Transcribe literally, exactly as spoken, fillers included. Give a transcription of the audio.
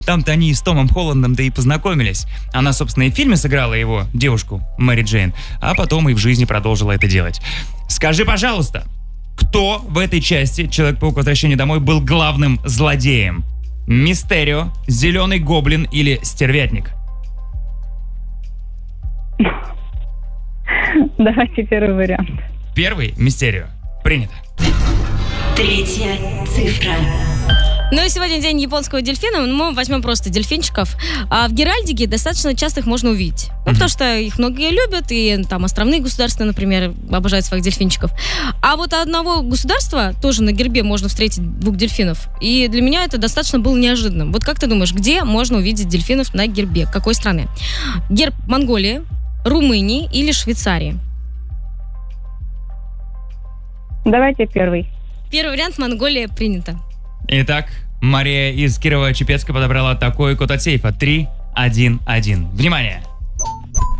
Там-то они с Томом Холландом-то и познакомились. Она, собственно, и в фильме сыграла его девушку, Мэри Джейн, а потом и в жизни продолжила это делать. Скажи, пожалуйста, кто в этой части «Человек-паук. Возвращение домой» был главным злодеем? Мистерио, Зеленый Гоблин или Стервятник? Давайте первый вариант. Первый — Мистерио. Принято. Третья цифра. Ну и сегодня день японского дельфина, мы возьмем просто дельфинчиков. А в геральдике достаточно часто их можно увидеть. Ну, mm-hmm. потому что их многие любят, и там островные государства, например, обожают своих дельфинчиков. А вот одного государства тоже на гербе можно встретить двух дельфинов. И для меня это достаточно было неожиданным. Вот как ты думаешь, где можно увидеть дельфинов на гербе? Какой страны? Герб Монголии, Румынии или Швейцарии? Давайте первый. Первый вариант — Монголия, принято. Итак, Мария из Кирово-Чепецка подобрала такой код от сейфа. три один один. Внимание!